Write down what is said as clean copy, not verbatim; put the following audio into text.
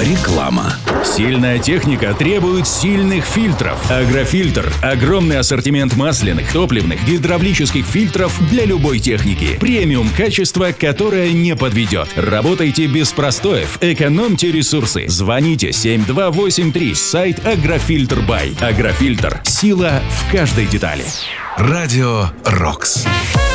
Реклама. Сильная техника требует сильных фильтров. Агрофильтр – огромный ассортимент масляных, топливных, гидравлических фильтров для любой техники. Премиум качество, которое не подведет. Работайте без простоев, экономьте ресурсы. Звоните 7283, сайт Агрофильтр Бай. Агрофильтр – сила в каждой детали. Радио «Рокс».